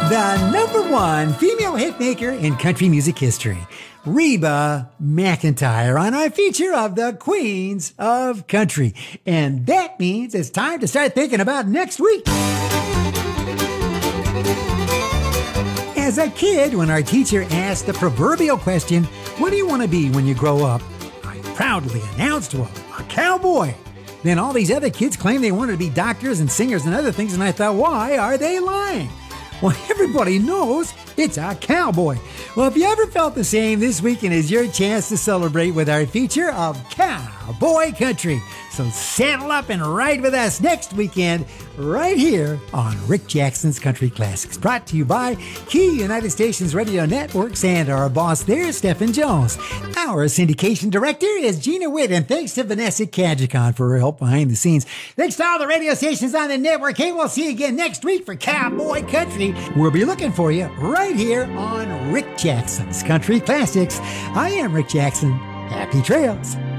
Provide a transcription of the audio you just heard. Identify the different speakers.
Speaker 1: The number one female hitmaker in country music history, Reba McEntire, on our feature of the Queens of Country. And that means it's time to start thinking about next week. As a kid, when our teacher asked the proverbial question, "What do you want to be when you grow up?" I proudly announced, "Well, a cowboy." Then all these other kids claimed they wanted to be doctors and singers and other things, and I thought, why are they lying? Well, everybody knows it's a cowboy. Well, if you ever felt the same, this weekend is your chance to celebrate with our feature of Cowboy Country. So saddle up and ride with us next weekend right here on Rick Jackson's Country Classics. Brought to you by Key United Stations Radio Networks and our boss there, Stephen Jones. Our syndication director is Gina Witt, and thanks to Vanessa Kajikon for her help behind the scenes. Thanks to all the radio stations on the network. Hey, we'll see you again next week for Cowboy Country. We'll be looking for you right here on Rick Jackson's Country Classics. I am Rick Jackson. Happy trails.